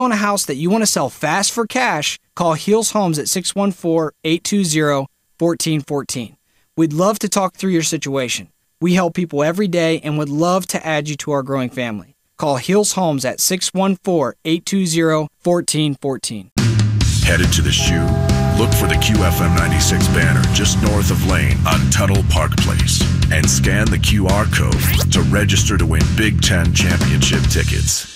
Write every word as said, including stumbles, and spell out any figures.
On a house that you want to sell fast for cash, call Heels Homes at six one four, eight two zero, one four one four. We'd love to talk through your situation. We help people every day and would love to add you to our growing family. Call Heels Homes at six one four, eight two zero, one four one four. Headed to the shoe? Look for the Q F M ninety-six banner just north of Lane on Tuttle Park Place and scan the Q R code to register to win Big Ten championship tickets.